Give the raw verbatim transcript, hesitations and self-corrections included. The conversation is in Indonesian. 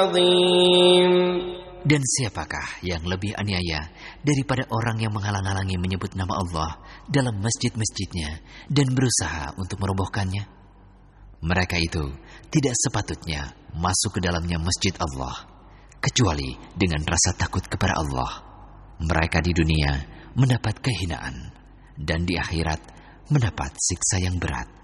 عظيم. Dan siapakah yang lebih aniaya daripada orang yang menghalang-halangi menyebut nama Allah dalam masjid-masjidnya dan berusaha untuk merobohkannya? Mereka itu tidak sepatutnya masuk ke dalamnya masjid Allah, kecuali dengan rasa takut kepada Allah. Mereka di dunia mendapat kehinaan, dan di akhirat mendapat siksa yang berat.